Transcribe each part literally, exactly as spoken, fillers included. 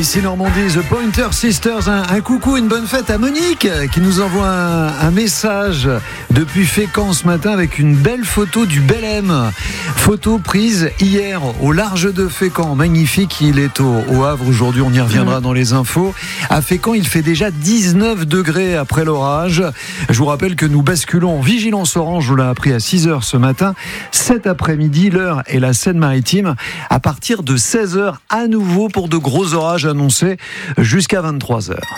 Ici Normandie, The Pointer Sisters, un, un coucou, une bonne fête à Monique qui nous envoie un, un message depuis Fécamp ce matin avec une belle photo du Bel M. Photo prise hier au large de Fécamp, magnifique. Il est au, au Havre aujourd'hui, on y reviendra dans les infos. À Fécamp, il fait déjà dix-neuf degrés après l'orage. Je vous rappelle que nous basculons en vigilance orange, je vous l'ai appris à six heures ce matin. Cet après-midi, l'heure est la Seine-Maritime. À partir de seize heures, à nouveau pour de gros orages annoncés jusqu'à vingt-trois heures.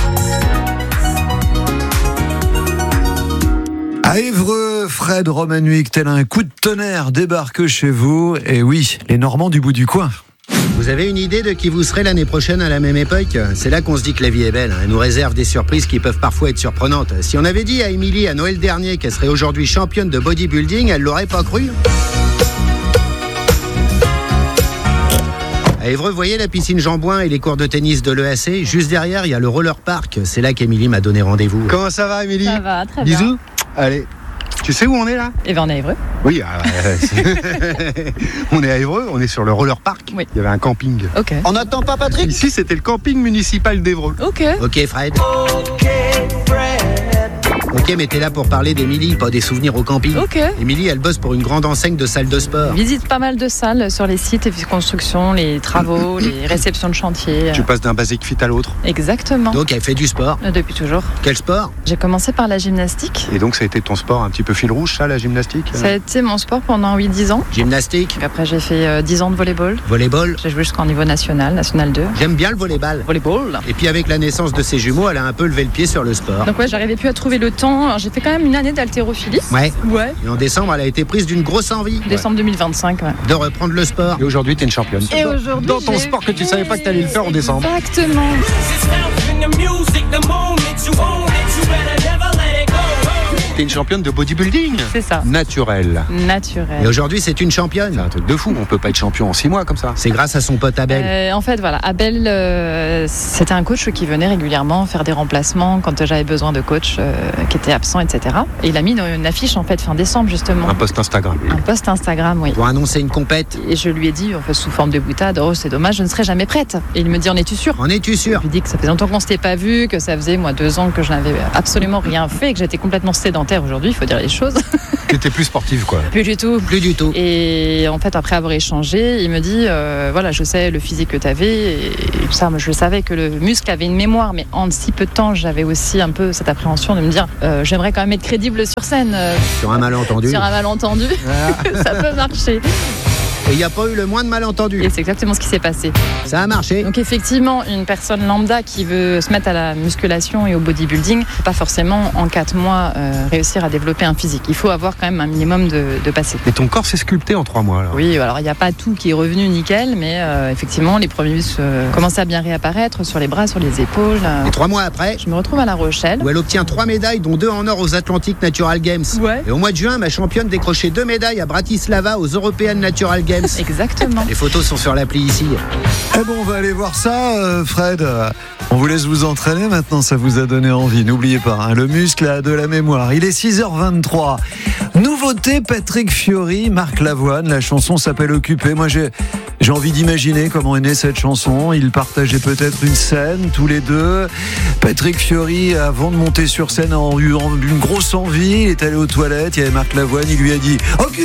À Évreux, Fred Romanuik, tel un coup de tonnerre, débarque chez vous. Et oui, les Normands du bout du coin. Vous avez une idée de qui vous serez l'année prochaine à la même époque ? C'est là qu'on se dit que la vie est belle. Elle nous réserve des surprises qui peuvent parfois être surprenantes. Si on avait dit à Émilie à Noël dernier qu'elle serait aujourd'hui championne de bodybuilding, elle l'aurait pas cru. À Évreux, vous voyez la piscine Jean-Bouin et les cours de tennis de l'E A C ? Juste derrière, il y a le roller park. C'est là qu'Émilie m'a donné rendez-vous. Comment ça va, Émilie ? Ça va, très bien. Bisous. Allez. Tu sais où on est là ? Eh bien, on est à Évreux. Oui, euh, on est à Évreux, on est sur le roller park. Oui. Il y avait un camping. Ok. On n'attend pas Patrick ? Ici, c'était le camping municipal d'Évreux. Ok. Ok Fred. Ok, mais t'es là pour parler d'Émilie, pas des souvenirs au camping. Ok. Émilie, elle bosse pour une grande enseigne de salles de sport. Visite pas mal de salles sur les sites et constructions, les travaux, les réceptions de chantier. Tu passes d'un basic fit à l'autre. Exactement. Donc elle fait du sport. Euh, Depuis toujours. Quel sport ? J'ai commencé par la gymnastique. Et donc, ça a été ton sport un petit peu fil rouge, ça, la gymnastique ? Ça a été mon sport pendant huit dix ans. Gymnastique, Après, j'ai fait euh, dix ans de volleyball. volleyball. J'ai joué jusqu'en niveau national, national deux. J'aime bien le volleyball. Volleyball. Et puis avec la naissance de ses jumeaux, elle a un peu levé le pied sur le sport. Donc ouais, j'arrivais plus à trouver le temps. Alors, j'ai fait quand même une année d'haltérophilie. Ouais. Ouais. Et en décembre, elle a été prise d'une grosse envie Décembre deux mille vingt-cinq, ouais. de reprendre le sport. Et aujourd'hui, t'es une championne. Et aujourd'hui, Dans ton j'ai sport que tu savais pas que t'allais le faire en décembre. Exactement. T'es une championne de bodybuilding. C'est ça. Naturel. Et Naturel. aujourd'hui, c'est une championne. C'est un truc de fou, on peut pas être champion en six mois comme ça. C'est grâce à son pote Abel. Euh, en fait, voilà, Abel, euh, c'était un coach qui venait régulièrement faire des remplacements quand j'avais besoin de coach euh, qui était absent, et cetera. Et il a mis une affiche en fait fin décembre justement, Un post Instagram. un post Instagram, oui. Pour annoncer une compète. Et je lui ai dit, en fait, sous forme de boutade, oh c'est dommage, je ne serai jamais prête. Et il me dit, en es-tu sûr ? En es-tu sûr ? Je lui dis que ça faisait longtemps qu'on s'était pas vu, que ça faisait moi deux ans que je n'avais absolument rien fait et que j'étais complètement sédentaire aujourd'hui, il faut dire les choses. T'étais plus sportive, quoi. Plus du tout. Plus du tout. Et en fait, après avoir échangé, il me dit, euh, voilà, je sais le physique que tu avais, et tout ça, moi, je savais que le muscle avait une mémoire, mais en si peu de temps, j'avais aussi un peu cette appréhension de me dire, euh, j'aimerais quand même être crédible sur scène. Euh, Sur un malentendu. sur un malentendu, ça peut marcher. Et il n'y a pas eu le moins de malentendu. Et c'est exactement ce qui s'est passé. Ça a marché. Donc effectivement, une personne lambda qui veut se mettre à la musculation et au bodybuilding, ne peut pas forcément en quatre mois euh, réussir à développer un physique. Il faut avoir quand même un minimum de, de passé. Et ton corps s'est sculpté en trois mois, là. Oui, alors il n'y a pas tout qui est revenu nickel, mais euh, effectivement, les premiers muscles euh, commencent à bien réapparaître sur les bras, sur les épaules. euh. Et trois mois après, Je me retrouve à La Rochelle. où elle obtient trois médailles, dont deux en or aux Atlantic Natural Games. Ouais. Et au mois de juin, ma championne décrochait deux médailles à Bratislava aux European Natural Games. Exactement. Les photos sont sur l'appli ici. Eh bon, on va aller voir ça, euh, Fred. On vous laisse vous entraîner maintenant, ça vous a donné envie. N'oubliez pas, hein, le muscle a de la mémoire. Il est six heures vingt-trois. Nouveauté, Patrick Fiori, Marc Lavoine. La chanson s'appelle Occupé. Moi, j'ai, j'ai envie d'imaginer comment est née cette chanson. Ils partageaient peut-être une scène, tous les deux. Patrick Fiori, avant de monter sur scène, a eu une grosse envie. Il est allé aux toilettes. Il y avait Marc Lavoine. Il lui a dit « Occupé !»